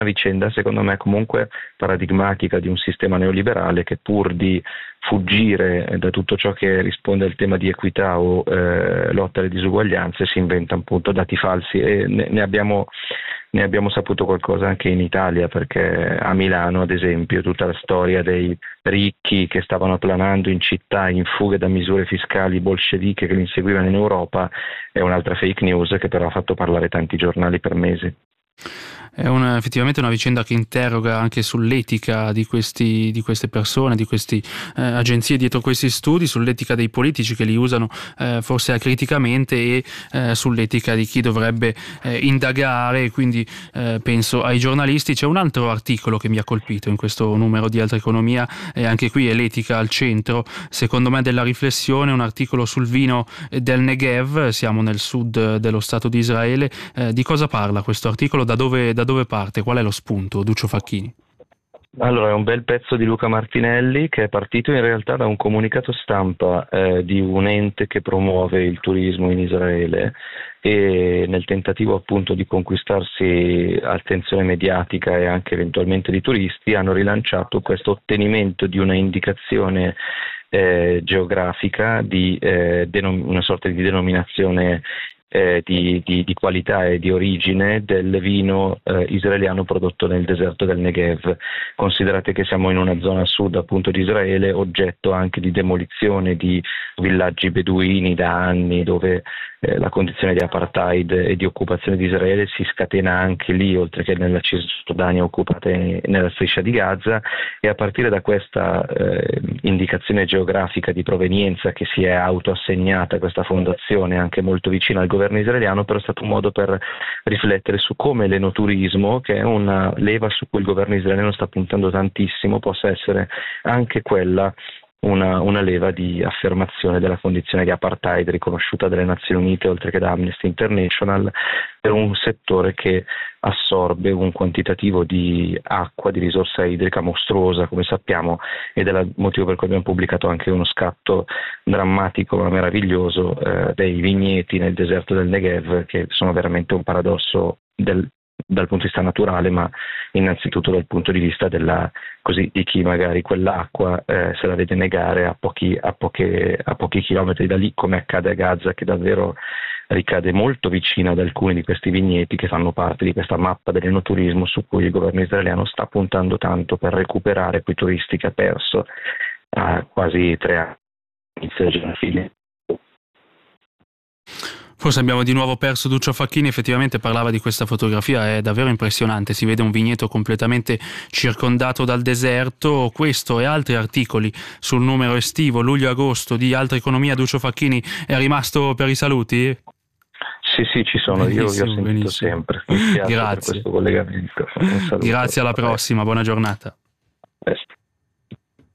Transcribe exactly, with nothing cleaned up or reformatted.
vicenda secondo me comunque paradigmatica di un sistema neoliberale che, pur di fuggire da tutto ciò che risponde al tema di equità o eh, lotta alle disuguaglianze, si inventa appunto dati falsi, e ne, ne abbiamo ne abbiamo saputo qualcosa anche in Italia, perché a Milano, ad esempio, tutta la storia dei ricchi che stavano planando in città in fuga da misure fiscali bolsceviche che li inseguivano in Europa è un'altra fake news che però ha fatto parlare tanti giornali per mesi. È una, effettivamente una vicenda che interroga anche sull'etica di, questi, di queste persone, di queste eh, agenzie dietro questi studi, sull'etica dei politici che li usano eh, forse acriticamente, e eh, sull'etica di chi dovrebbe eh, indagare, quindi eh, penso ai giornalisti. C'è un altro articolo che mi ha colpito in questo numero di Altra Economia, e anche qui è l'etica al centro, secondo me, della riflessione. Un articolo sul vino del Negev, siamo nel sud dello Stato di Israele. Eh, di cosa parla questo articolo? Da dove, da dove parte? Qual è lo spunto, Duccio Facchini? Allora, è un bel pezzo di Luca Martinelli che è partito in realtà da un comunicato stampa eh, di un ente che promuove il turismo in Israele, e nel tentativo appunto di conquistarsi attenzione mediatica e anche eventualmente di turisti hanno rilanciato questo ottenimento di una indicazione eh, geografica, di eh, denom- una sorta di denominazione Eh, di, di, di qualità e di origine del vino eh, israeliano prodotto nel deserto del Negev. Considerate che siamo in una zona a sud appunto di Israele, oggetto anche di demolizione di villaggi beduini da anni, dove eh, la condizione di apartheid e di occupazione di Israele si scatena anche lì, oltre che nella Cisgiordania occupata nella striscia di Gaza. E a partire da questa eh, indicazione geografica di provenienza che si è autoassegnata questa fondazione, anche molto vicina al governo israeliano, però è stato un modo per riflettere su come l'enoturismo, che è una leva su cui il governo israeliano sta puntando tantissimo, possa essere anche quella una, una leva di affermazione della condizione di apartheid riconosciuta dalle Nazioni Unite, oltre che da Amnesty International, per un settore che assorbe un quantitativo di acqua, di risorsa idrica mostruosa, come sappiamo, ed è il motivo per cui abbiamo pubblicato anche uno scatto drammatico ma meraviglioso eh, dei vigneti nel deserto del Negev, che sono veramente un paradosso del, dal punto di vista naturale, ma innanzitutto dal punto di vista della, così, di chi magari quell'acqua eh, se la vede negare a pochi, a, poche, a pochi chilometri da lì, come accade a Gaza, che davvero ricade molto vicino ad alcuni di questi vigneti che fanno parte di questa mappa dell'enoturismo su cui il governo israeliano sta puntando tanto per recuperare quei turisti che ha perso a quasi tre anni inizio della genofile. Forse abbiamo di nuovo perso Duccio Facchini. Effettivamente parlava di questa fotografia, è davvero impressionante, si vede un vigneto completamente circondato dal deserto. Questo e altri articoli sul numero estivo luglio-agosto di Altra Economia. Duccio Facchini è rimasto per i saluti? Sì, sì, ci sono, io vi ho sentito benissimo. Sempre. Grazie per questo collegamento. Grazie, alla prossima, buona giornata. Presto.